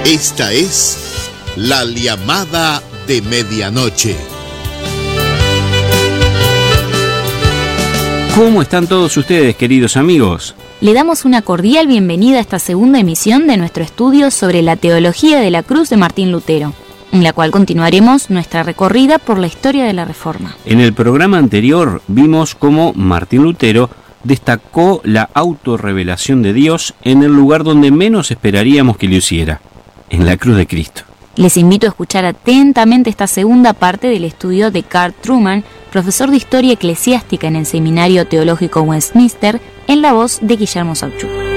Esta es la llamada de medianoche. ¿Cómo están todos ustedes, queridos amigos? Le damos una cordial bienvenida a esta segunda emisión de nuestro estudio sobre la teología de la cruz de Martín Lutero, en la cual continuaremos nuestra recorrida por la historia de la Reforma. En el programa anterior vimos cómo Martín Lutero destacó la autorrevelación de Dios en el lugar donde menos esperaríamos que lo hiciera, en la cruz de Cristo. Les invito a escuchar atentamente esta segunda parte del estudio de Carl Trueman, profesor de Historia Eclesiástica en el Seminario Teológico Westminster, en la voz de Guillermo Sauchuk.